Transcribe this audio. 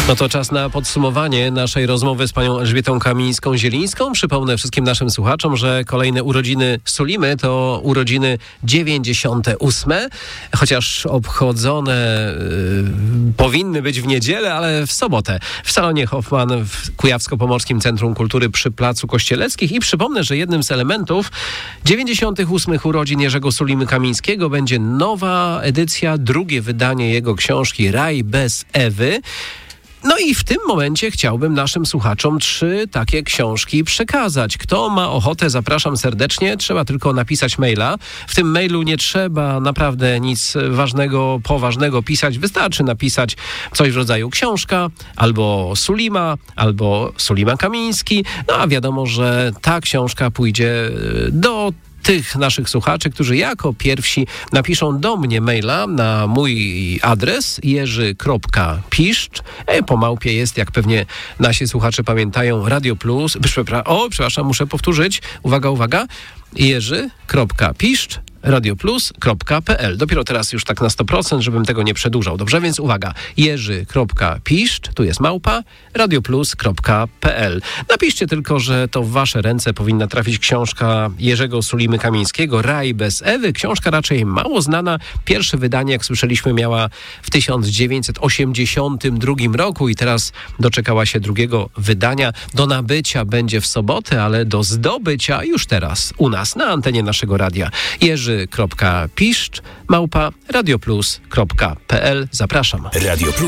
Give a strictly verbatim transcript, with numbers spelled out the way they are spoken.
No to czas na podsumowanie naszej rozmowy z panią Elżbietą Kamińską-Zielińską. Przypomnę wszystkim naszym słuchaczom, że kolejne urodziny Sulimy to urodziny dziewięćdziesiąte ósme, chociaż obchodzone y, powinny być w niedzielę, ale w sobotę w salonie Hoffman w Kujawsko-Pomorskim Centrum Kultury przy Placu Kościeleckich. I przypomnę, że jednym z elementów dziewięćdziesiątych ósmych urodzin Jerzego Sulimy Kamińskiego będzie nowa edycja, drugie wydanie jego książki Raj bez Ewy. No i w tym momencie chciałbym naszym słuchaczom trzy takie książki przekazać. Kto ma ochotę, zapraszam serdecznie. Trzeba tylko napisać maila. W tym mailu nie trzeba naprawdę nic ważnego, poważnego pisać. Wystarczy napisać coś w rodzaju książka, albo Sulima, albo Sulima Kamiński. No a wiadomo, że ta książka pójdzie do tych naszych słuchaczy, którzy jako pierwsi napiszą do mnie maila na mój adres jerzy kropka piszcz. E, po małpie jest, jak pewnie nasi słuchacze pamiętają, Radio Plus. O, przepraszam, muszę powtórzyć. Uwaga, uwaga. jerzy kropka piszcz radioplus kropka p l. Dopiero teraz już tak na sto procent, żebym tego nie przedłużał. Dobrze, więc uwaga. jerzy kropka piszcz, tu jest małpa, radioplus kropka p l. Napiszcie tylko, że to w wasze ręce powinna trafić książka Jerzego Sulimy Kamińskiego, Raj bez Ewy. Książka raczej mało znana. Pierwsze wydanie, jak słyszeliśmy, miała w tysiąc dziewięćset osiemdziesiątym drugim roku i teraz doczekała się drugiego wydania. Do nabycia będzie w sobotę, ale do zdobycia już teraz u nas na antenie naszego radia. jerzy kropka piszcz małpa radioplus kropka p l. Zapraszam. Radio Plus.